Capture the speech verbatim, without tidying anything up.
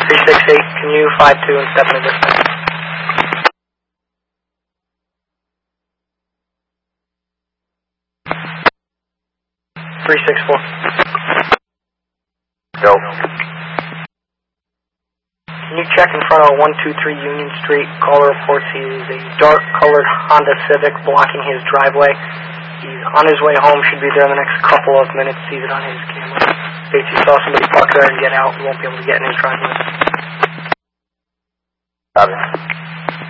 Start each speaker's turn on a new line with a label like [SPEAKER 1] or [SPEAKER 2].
[SPEAKER 1] three six eight, can you five two and step into distance? three six four.
[SPEAKER 2] Go.
[SPEAKER 1] Can you check in front of one two three Union Street? Caller reports he is a dark-colored Honda Civic blocking his driveway. He's on his way home, should be there in the next couple of minutes. Sees it on his camera. States he saw somebody park there and get out. He won't be able to get in his driveway.
[SPEAKER 2] Copy.